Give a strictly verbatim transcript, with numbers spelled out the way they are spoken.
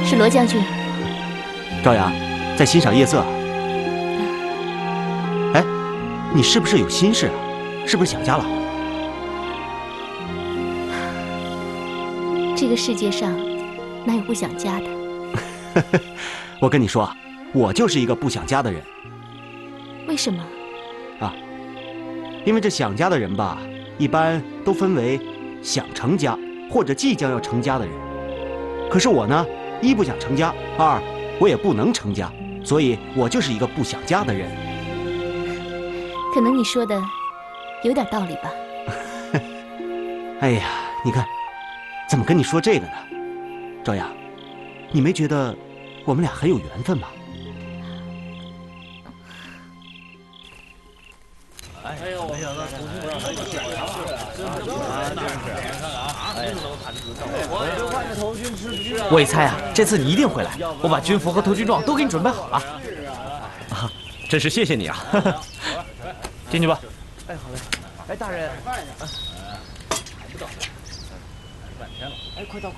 是罗将军。 赵阳，在欣赏夜色。哎，你是不是有心事啊？是不是想家了？ 这个世界上哪有不想家的？ 我跟你说啊，我就是一个不想家的人。 为什么？ 啊，因为这想家的人吧，一般都分为想成家或者即将要成家的人。可是我呢，一不想成家，二我也不能成家，所以我就是一个不想家的人。 可能你说的有点道理吧。 哎呀，你看，怎么跟你说这个呢？赵阳，你没觉得我们俩很有缘分吗？ 哎呦，没想到重新不让他们检查了，真是啊，真是！看看啊，哎，我就看着头军吃鸡。 我一猜啊，这次你一定会来，我把军服和头军装都给你准备好了。啊，真是谢谢你啊！进去吧。 哎，好嘞。哎，大人。还不到。半天了。哎，快到。